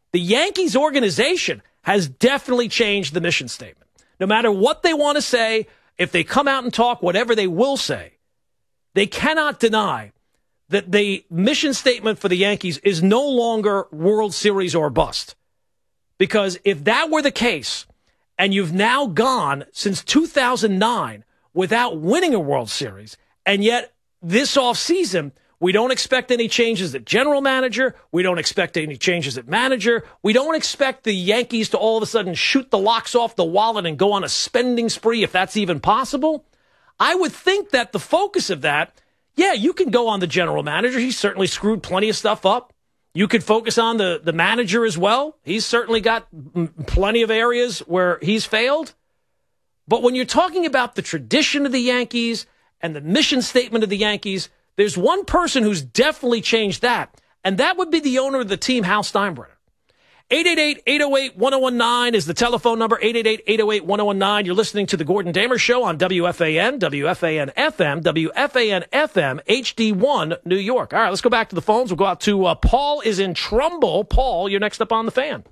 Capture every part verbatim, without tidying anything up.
The Yankees organization has definitely changed the mission statement. No matter what they want to say, if they come out and talk, whatever they will say, they cannot deny that the mission statement for the Yankees is no longer World Series or bust. Because if that were the case, and you've now gone since two thousand nine without winning a World Series, and yet this offseason, we don't expect any changes at general manager. We don't expect any changes at manager. We don't expect the Yankees to all of a sudden shoot the locks off the wallet and go on a spending spree, if that's even possible. I would think that the focus of that, yeah, you can go on the general manager. He's certainly screwed plenty of stuff up. You could focus on the, the manager as well. He's certainly got m- plenty of areas where he's failed. But when you're talking about the tradition of the Yankees and the mission statement of the Yankees, there's one person who's definitely changed that, and that would be the owner of the team, Hal Steinbrenner. eight eight eight, eight oh eight, one oh one nine is the telephone number, eight eight eight, eight oh eight, one oh one nine. You're listening to The Gordon Damer Show on W F A N, W F A N F M, W F A N F M, H D one, New York. All right, let's go back to the phones. We'll go out to uh, Paul is in Trumbull. Paul, you're next up on the fan.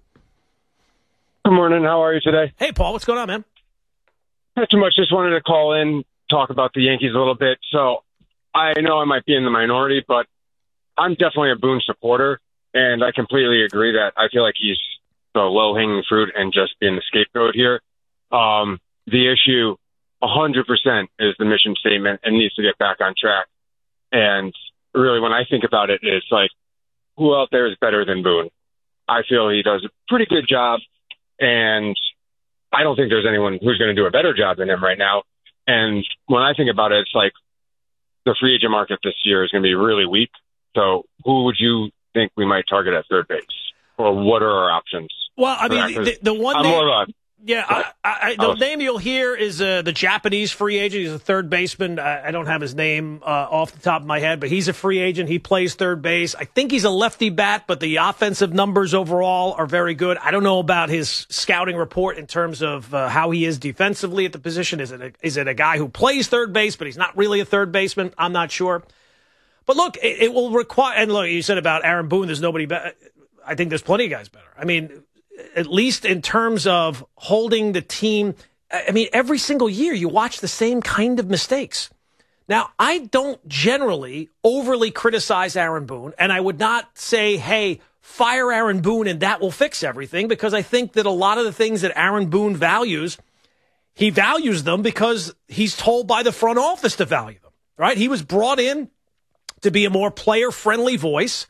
Good morning. How are you today? Hey, Paul, what's going on, man? Not too much. Just wanted to call in, talk about the Yankees a little bit. So I know I might be in the minority, but I'm definitely a Boone supporter, and I completely agree that I feel like he's the low-hanging fruit and just being the scapegoat here. Um, the issue, one hundred percent, is the mission statement and needs to get back on track. And really, when I think about it, it's like, who out there is better than Boone? I feel he does a pretty good job, and I don't think there's anyone who's going to do a better job than him right now. And when I think about it, it's like the free agent market this year is going to be really weak. So who would you think we might target at third base? Or what are our options? Well, I mean, the, the one I'm name, more of a, yeah, I, I, the name you'll hear is uh, the Japanese free agent. He's a third baseman. I, I don't have his name uh, off the top of my head, but he's a free agent. He plays third base. I think he's a lefty bat, but the offensive numbers overall are very good. I don't know about his scouting report in terms of uh, how he is defensively at the position. Is it a, is it a guy who plays third base, but he's not really a third baseman? I'm not sure. But look, it, it will require, and look, you said about Aaron Boone, there's nobody better. I think there's plenty of guys better. I mean, at least in terms of holding the team. I mean, every single year you watch the same kind of mistakes. Now, I don't generally overly criticize Aaron Boone, and I would not say, hey, fire Aaron Boone and that will fix everything, because I think that a lot of the things that Aaron Boone values, he values them because he's told by the front office to value them, right? He was brought in to be a more player-friendly voice.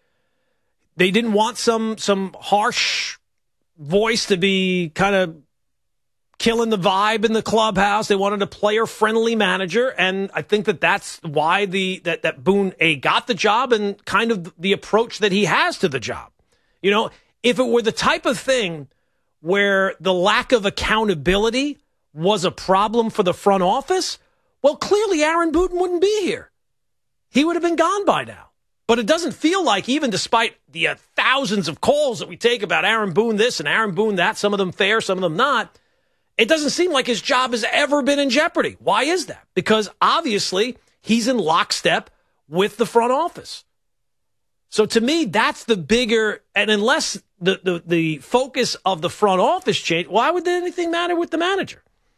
They didn't want some some harsh voice to be kind of killing the vibe in the clubhouse. They wanted a player-friendly manager, and I think that that's why the that, that Boone A got the job and kind of the approach that he has to the job. You know, if it were the type of thing where the lack of accountability was a problem for the front office, well, clearly Aaron Boone wouldn't be here. He would have been gone by now. But it doesn't feel like, even despite the uh, thousands of calls that we take about Aaron Boone this and Aaron Boone that, some of them fair, some of them not, it doesn't seem like his job has ever been in jeopardy. Why is that? Because obviously he's in lockstep with the front office. So to me, that's the bigger, and unless the, the, the focus of the front office changed, why would anything matter with the manager?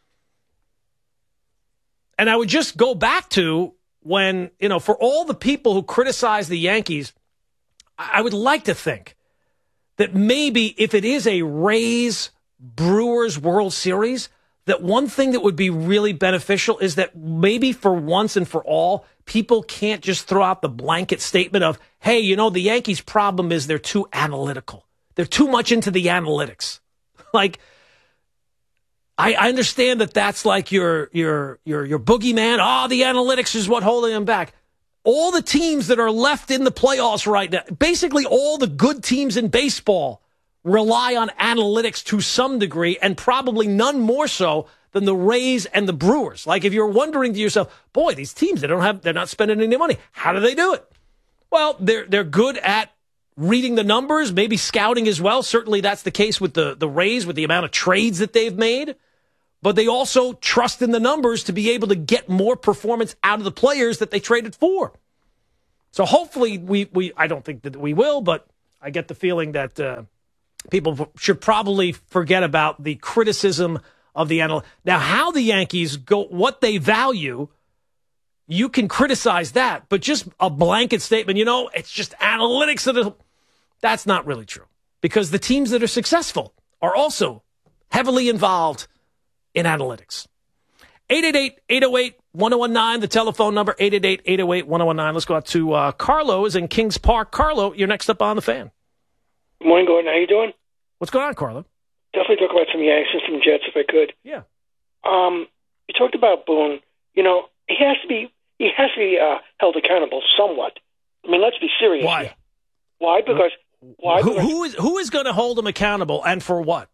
And I would just go back to when, you know, for all the people who criticize the Yankees, I would like to think that maybe if it is a Rays Brewers World Series, that one thing that would be really beneficial is that maybe for once and for all, people can't just throw out the blanket statement of, hey, you know, the Yankees' problem is they're too analytical. They're too much into the analytics. Like, I, I understand that that's like your your your your boogeyman. Oh, the analytics is what holding them back. All the teams that are left in the playoffs right now, basically all the good teams in baseball, rely on analytics to some degree, and probably none more so than the Rays and the Brewers. Like, if you're wondering to yourself, boy, these teams, they don't have, they're not spending any money. How do they do it? Well, they're they're good at reading the numbers, maybe scouting as well. Certainly that's the case with the, the Rays, with the amount of trades that they've made. But they also trust in the numbers to be able to get more performance out of the players that they traded for. So hopefully we, we I don't think that we will, but I get the feeling that uh, people should probably forget about the criticism of the analytics. Now, how the Yankees go, what they value, you can criticize that, but just a blanket statement, you know, it's just analytics that are, that's not really true, because the teams that are successful are also heavily involved in analytics. eight eight eight, eight oh eight, one oh one nine, the telephone number, eight eight eight, eight oh eight, one oh one nine. Let's go out to uh, Carlo is in Kings Park. Carlo, you're next up on the Fan. Good morning, Gordon. How you doing? What's going on, Carlo? Definitely talk about some Yanks and some Jets if I could. Yeah. Um, you talked about Boone. You know, he has to be he has to be uh, held accountable somewhat. I mean, let's be serious. Why? Here. Why? Because why? Who, Because, who is who is going to hold him accountable, and for what?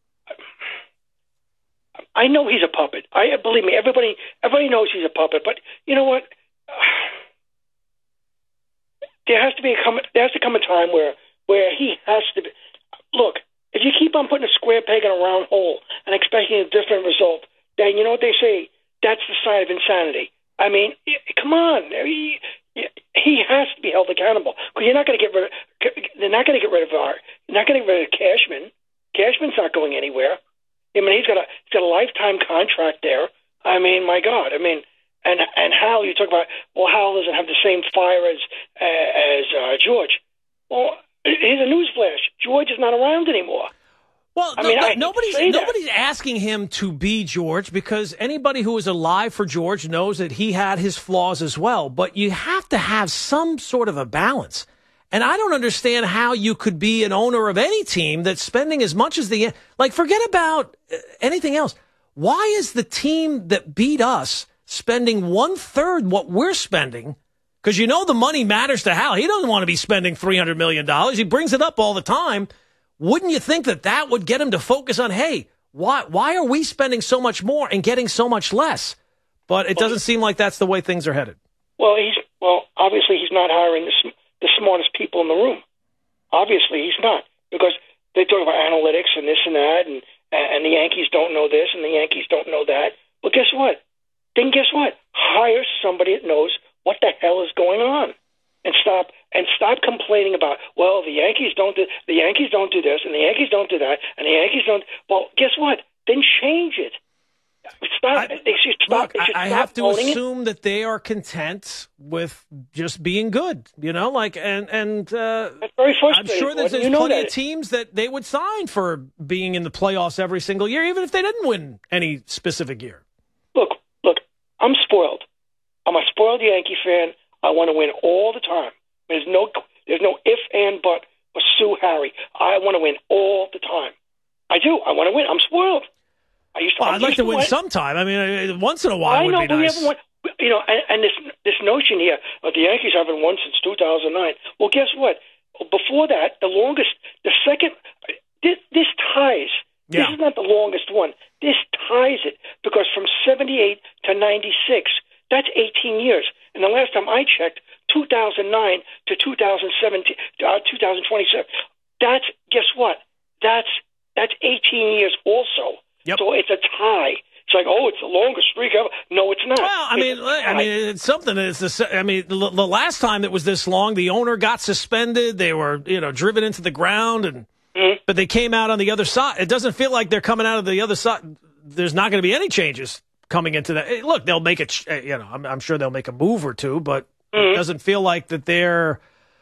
I know he's a puppet. I believe me. Everybody everybody knows he's a puppet. But you know what? There has to be a come. There has to come a time where where he has to be. Look, if you keep on putting a square peg in a round hole and expecting a different result, then you know what they say. That's the sign of insanity. I mean, come on. He, he has to be held accountable, because you're not going to get rid of. They're not going to get rid of our. You're not going to get rid of Cashman. Cashman's not going anywhere. I mean, he's got a he's got a lifetime contract there. I mean, my God. I mean, and and Hal, you talk about, well, Hal doesn't have the same fire as uh, as uh, George. Well, here's a newsflash: George is not around anymore. Well, I no, mean, no, I nobody's nobody's that. asking him to be George, because anybody who is alive for George knows that he had his flaws as well. But you have to have some sort of a balance. And I don't understand how you could be an owner of any team that's spending as much as the, like, forget about anything else. Why is the team that beat us spending one third what we're spending? Because you know the money matters to Hal. He doesn't want to be spending three hundred million dollars. He brings it up all the time. Wouldn't you think that that would get him to focus on, hey, why why are we spending so much more and getting so much less? But it doesn't seem like that's the way things are headed. Well, he's well. Obviously, he's not hiring the the smartest people in the room. Obviously, he's not, because they talk about analytics and this and that, and and the Yankees don't know this and the Yankees don't know that. But guess what? Then guess what? Hire somebody that knows what the hell is going on, and stop and stop complaining about, well, the Yankees don't do the Yankees don't do this and the Yankees don't do that and the Yankees don't. Well, guess what? Then change it. Stop. I, they should stop. Look, they should I stop have to assume it. that they are content with just being good, you know, like, and, and, uh, That's very I'm sure that there's you know plenty that. of teams that they would sign for being in the playoffs every single year, even if they didn't win any specific year. Look, look, I'm spoiled. I'm a spoiled Yankee fan. I want to win all the time. There's no, there's no if, and, but, or Sue Harry. I want to win all the time. I do. I want to win. I'm spoiled. I used to, well, I'd like to win, win sometime. I mean, once in a while I would know, be nice. We haven't won, you know, and, and this this notion here of the Yankees haven't won since two thousand nine. Well, guess what? Before that, the longest, the second, this, this ties. Yeah. This is not the longest one. This ties it, because from seventy-eight to ninety-six, that's eighteen years. And the last time I checked, two thousand nine to two thousand seventeen, uh, two thousand twenty-seven. That's, guess what? That's that's eighteen years also. Yep. So it's a tie. It's like, oh, it's the longest streak ever. No, it's not. Well, I mean, I mean, it's something. It's the, I mean, the, the last time it was this long, the owner got suspended. They were, you know, driven into the ground, and mm-hmm. but they came out on the other side. It doesn't feel like they're coming out of the other side. There's not going to be any changes coming into that. Look, they'll make it. You know, I'm, I'm sure they'll make a move or two, but mm-hmm. it doesn't feel like that they're.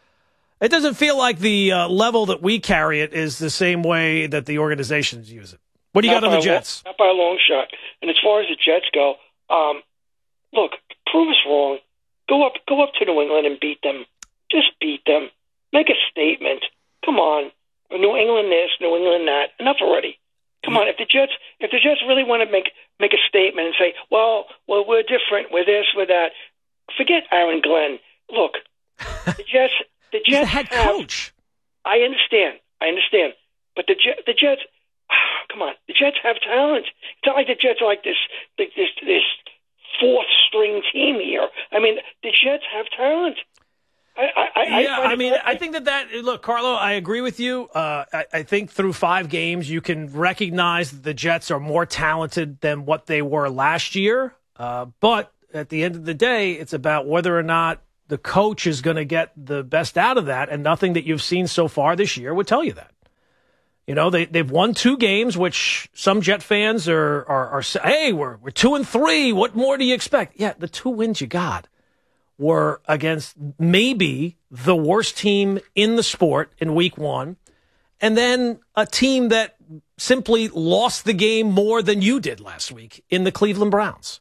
It doesn't feel like the uh, level that we carry it is the same way that the organizations use it. What do you not got on the Jets? Long, not by a long shot. And as far as the Jets go, um, look, prove us wrong. Go up, go up to New England and beat them. Just beat them. Make a statement. Come on, New England this, New England that. Enough already. Come on. If the Jets, if the Jets really want to make make a statement and say, well, well, we're different, we're this, we're that. Forget Aaron Glenn. Look, the Jets, the Jets He's the head have, coach. I understand. I understand. But the the Jets. Come on, the Jets have talent. It's not like the Jets are like this, this, this fourth string team here. I mean, the Jets have talent. I, I, yeah, I, I mean, I think that that look, Carlo, I agree with you. Uh, I, I think through five games, you can recognize that the Jets are more talented than what they were last year. Uh, but at the end of the day, it's about whether or not the coach is going to get the best out of that, and nothing that you've seen so far this year would tell you that. You know, they, they've won two games, which some Jet fans are, are, are hey, we're, we're two and three. What more do you expect? Yeah, the two wins you got were against maybe the worst team in the sport in week one, and then a team that simply lost the game more than you did last week in the Cleveland Browns.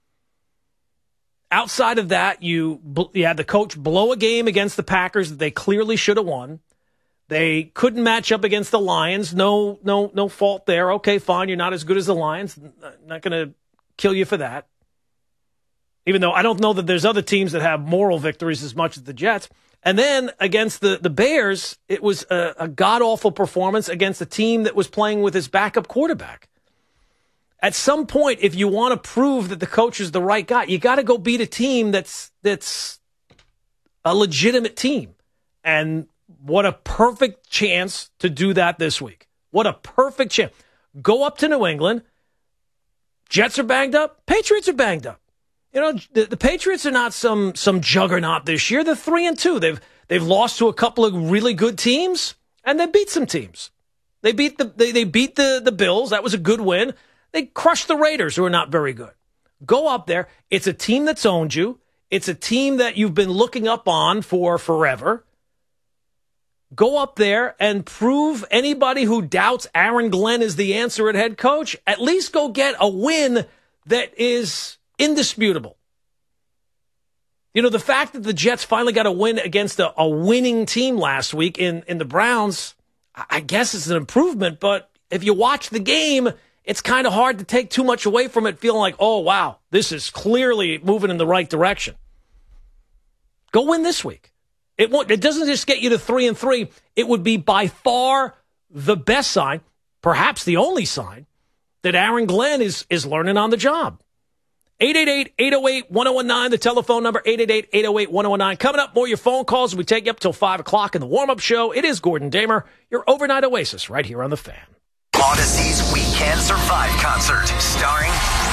Outside of that, you, you had the coach blow a game against the Packers that they clearly should have won. They couldn't match up against the Lions. No, no, no fault there. Okay, fine. You're not as good as the Lions. Not going to kill you for that. Even though I don't know that there's other teams that have moral victories as much as the Jets. And then against the, the Bears, it was a, a god-awful performance against a team that was playing with his backup quarterback. At some point, if you want to prove that the coach is the right guy, you got to go beat a team that's that's a legitimate team. And what a perfect chance to do that this week. What a perfect chance. Go up to New England. Jets are banged up. Patriots are banged up. You know, the, the Patriots are not some some juggernaut this year. They're three and two. They've they've lost to a couple of really good teams, and they beat some teams. They beat the they, they beat the, the Bills. That was a good win. They crushed the Raiders, who are not very good. Go up there. It's a team that's owned you. It's a team that you've been looking up on for forever. Go up there and prove anybody who doubts Aaron Glenn is the answer at head coach, at least go get a win that is indisputable. You know, the fact that the Jets finally got a win against a, a winning team last week in, in the Browns, I guess it's an improvement, but if you watch the game, it's kind of hard to take too much away from it, feeling like, oh, wow, this is clearly moving in the right direction. Go win this week. It won't, it doesn't just get you to three and three. It would be by far the best sign, perhaps the only sign, that Aaron Glenn is, is learning on the job. eight eight eight, eight oh eight, one oh one nine, the telephone number, eight eight eight, eight oh eight, one oh one nine. Coming up, more of your phone calls. We take you up till five o'clock in the warm-up show. It is Gordon Damer, your overnight oasis right here on The Fan. Odyssey's We Can Survive concert, starring